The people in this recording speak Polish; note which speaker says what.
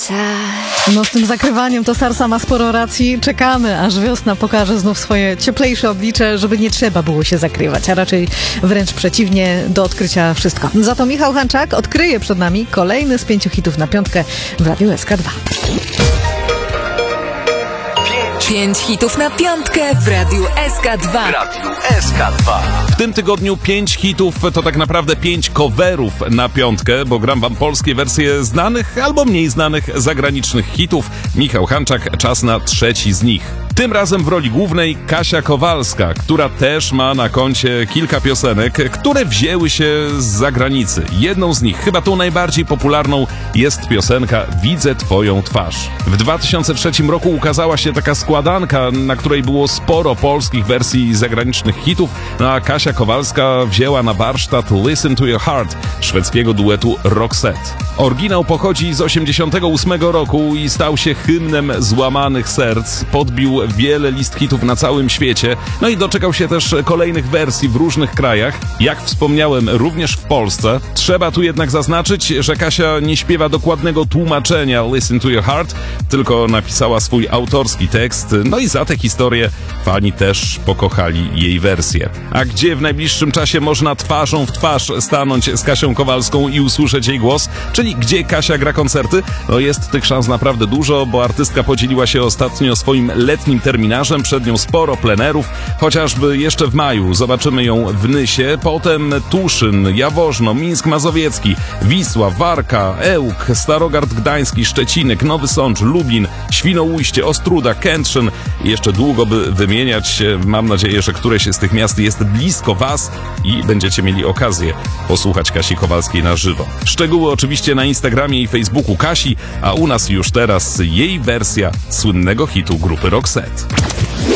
Speaker 1: No z tym zakrywaniem to Sarsa ma sporo racji. Czekamy, aż wiosna pokaże znów swoje cieplejsze oblicze, żeby nie trzeba było się zakrywać, a raczej wręcz przeciwnie, do odkrycia wszystko. Za to Michał Hanczak odkryje przed nami kolejny z 5 hitów na piątkę w Radiu SK2.
Speaker 2: 5 hitów na piątkę w Radiu SK2.
Speaker 3: W tym tygodniu 5 hitów to tak naprawdę 5 coverów na piątkę, bo gram wam polskie wersje znanych albo mniej znanych zagranicznych hitów. Michał Hanczak, czas na trzeci z nich. Tym razem w roli głównej Kasia Kowalska, która też ma na koncie kilka piosenek, które wzięły się z zagranicy. Jedną z nich, chyba tą najbardziej popularną, jest piosenka Widzę Twoją twarz. W 2003 roku ukazała się taka składanka, na której było sporo polskich wersji zagranicznych hitów, no a Kasia Kowalska wzięła na warsztat Listen to Your Heart szwedzkiego duetu Roxette. Oryginał pochodzi z 1988 roku i stał się hymnem złamanych serc, podbił wiele list hitów na całym świecie, no i doczekał się też kolejnych wersji w różnych krajach, jak wspomniałem, również w Polsce. Trzeba tu jednak zaznaczyć, że Kasia nie śpiewa dokładnego tłumaczenia Listen to Your Heart, tylko napisała swój autorski tekst, no i za tę historię fani też pokochali jej wersję. A gdzie w najbliższym czasie można twarzą w twarz stanąć z Kasią Kowalską i usłyszeć jej głos, czyli gdzie Kasia gra koncerty? No jest tych szans naprawdę dużo, bo artystka podzieliła się ostatnio swoim letnim terminarzem, przed nią sporo plenerów, chociażby jeszcze w maju zobaczymy ją w Nysie, potem Tuszyn, Jaworzno, Mińsk Mazowiecki, Wisła, Warka, Ełk, Starogard Gdański, Szczecinek, Nowy Sącz, Lublin, Świnoujście, Ostróda, Kętrzyn i jeszcze długo by wymieniać. Mam nadzieję, że któreś z tych miast jest blisko was i będziecie mieli okazję posłuchać Kasi Kowalskiej na żywo. Szczegóły oczywiście na Instagramie i Facebooku Kasi, a u nas już teraz jej wersja słynnego hitu grupy Roxette.